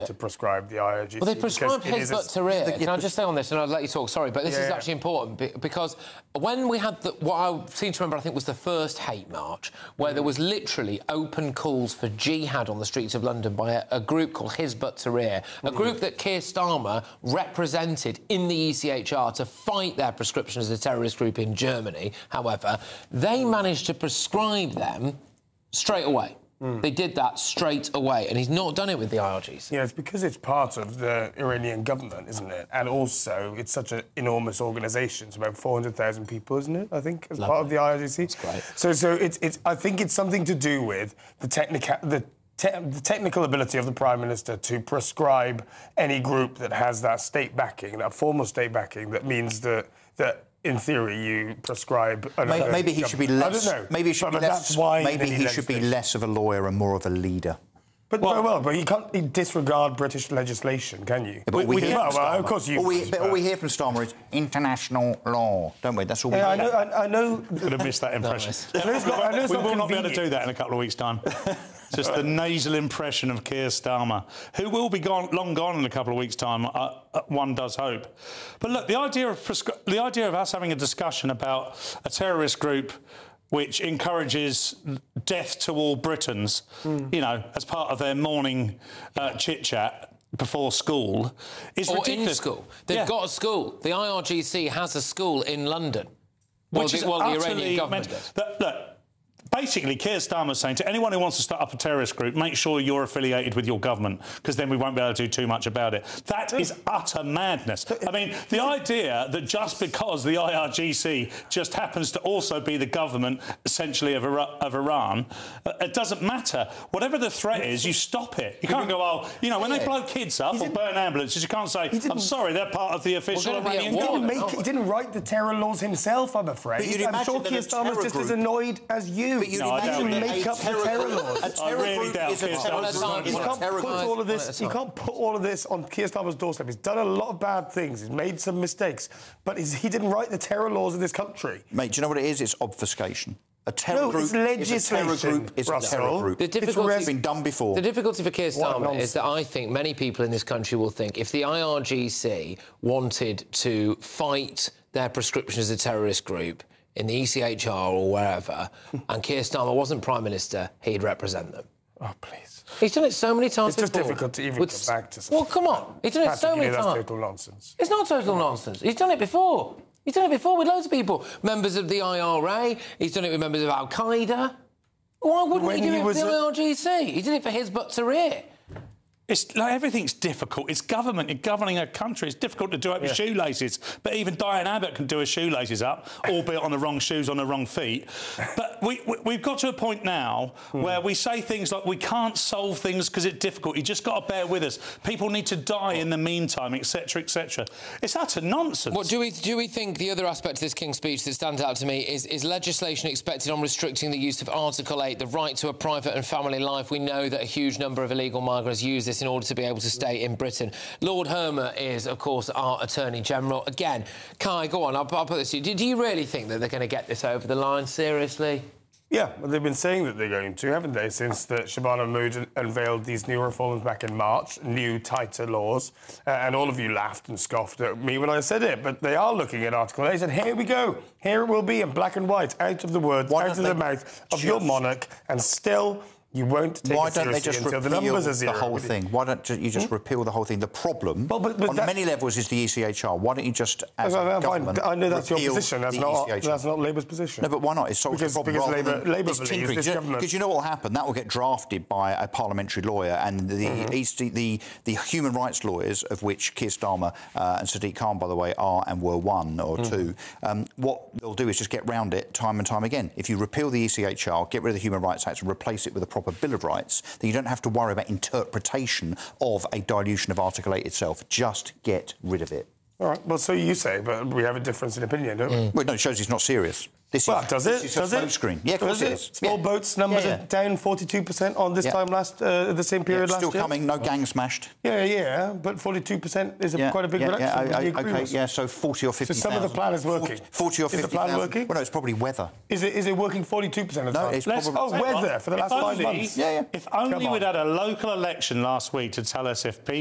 to prescribe the IRGC. Well, they prescribed Hizb ut-Tahrir. Can I just say on this, and I'll let you talk, sorry, but this is actually important, because when we had what I seem to remember, I think, was the first hate march, where there was literally open calls for jihad on the streets of London by a group called Hizb ut-Tahrir, a group that Keir Starmer represented in the ECHR to fight their prescription as a terrorist group in Germany. However, they managed to prescribe them straight away. They did that straight away, and he's not done it with the IRGC. Yeah, it's because it's part of the Iranian government, isn't it? And also, it's such an enormous organisation. It's about 400,000 people, isn't it, I think, as part of the IRGC? That's great. So it's I think it's something to do with the technical ability of the Prime Minister to prescribe any group that has that state backing, that formal state backing, that means that in theory, you prescribe. Maybe he should be less. I don't know. Maybe he should be less. That's why maybe he should be less of a lawyer and more of a leader. But but you can't disregard British legislation, can you? Yeah, but of course you. All we hear from Starmer is international law, don't we? That's all we hear. I know. Could have missed that impression. We will not be able to do that in a couple of weeks' time. Just the nasal impression of Keir Starmer, who will be long gone in a couple of weeks' time, one does hope. But look, the idea of us having a discussion about a terrorist group which encourages death to all Britons, you know, as part of their morning chit-chat before school, is ridiculous. In school. They've got a school. The IRGC has a school in London. Which is the Iranian government does. Look, basically, Keir Starmer's saying to anyone who wants to start up a terrorist group, make sure you're affiliated with your government, because then we won't be able to do too much about it. That is utter madness. I mean, the idea that just because the IRGC just happens to also be the government, essentially, of Iran, it doesn't matter. Whatever the threat is, you stop it. You can't go, well, you know, when they blow kids up or burn ambulances, you can't say, I'm sorry, they're part of the official Iranian government. He didn't write the terror laws himself, I'm afraid. I'm sure Keir Starmer's just as annoyed as you. But you'd imagine make up the terror laws. A terror group is a terror group. You can't put all of this on Keir Starmer's doorstep. He's done a lot of bad things. He's made some mistakes. But he didn't write the terror laws of this country. Mate, do you know what it is? It's obfuscation. A terror group it's legislation. Is a terror group. It's a terror group. It's been done before. The difficulty for Keir Starmer is that I think many people in this country will think if the IRGC wanted to fight their prescription as a terrorist group in the ECHR or wherever, and Keir Starmer wasn't Prime Minister, he'd represent them. Oh, please. He's done it so many times before. It's just difficult to even go back to something. Well, come on. He's done it so many times. That's total nonsense. It's not total nonsense. He's done it before. He's done it before with loads of people. Members of the IRA. He's done it with members of Al-Qaeda. Why wouldn't he do it with the IRGC? He did it for Hizb ut-Tahrir. It's like everything's difficult. It's government. You're governing a country. It's difficult to do up your shoelaces. But even Diane Abbott can do her shoelaces up, albeit on the wrong shoes, on the wrong feet. But we've got to a point now where we say things like we can't solve things because it's difficult. You just got to bear with us. People need to die in the meantime, etc., etc. It's utter nonsense. What do we think the other aspect of this King's speech that stands out to me is legislation expected on restricting the use of Article 8, the right to a private and family life. We know that a huge number of illegal migrants use this in order to be able to stay in Britain. Lord Hermer is, of course, our Attorney-General. Again, Kai, go on, I'll put this to you. Do you really think that they're going to get this over the line, seriously? Yeah, well, they've been saying that they're going to, haven't they, since Shabana Mahmood unveiled these new reforms back in March, new, tighter laws, and all of you laughed and scoffed at me when I said it, but they are looking at Article 8 and here we go. Here it will be in black and white, out of the words, out of the mouth of your monarch, and still you won't take it seriously until the numbers are zero. The whole thing? Why don't you just repeal the whole thing? The problem, on many levels, is the ECHR. Why don't you just, as a government, I know that's your position. That's not Labour's position. No, but why not? It solves the problem. Because Labour believes this government... Because you know what will happen? That will get drafted by a parliamentary lawyer, and the human rights lawyers, of which Keir Starmer and Sadiq Khan, by the way, are and were one or two, what they'll do is just get round it time and time again. If you repeal the ECHR, get rid of the Human Rights Act and replace it with a proper Bill of Rights, then you don't have to worry about interpretation of a dilution of Article 8 itself. Just get rid of it. All right, well, so you say, but we have a difference in opinion, don't we? Well, no, it shows he's not serious. This Well, is, does this it? is Does a it? smoke screen. Yeah, of course it is. Small Yeah. boats numbers Yeah, are down 42% on this Yeah. time the same period last Still year. coming, no gang smashed. Yeah, but 42% is quite a big reduction. Would you agree with us? Yeah, so 40 or 50. So some of the plan is working. 40 or 50. Is the plan working? Well, no, it's probably weather. Is it working 42% of the No, time? it's probably... Oh, weather for the last 5 months. Yeah. If only Come on. we'd had a local election last week to tell us if people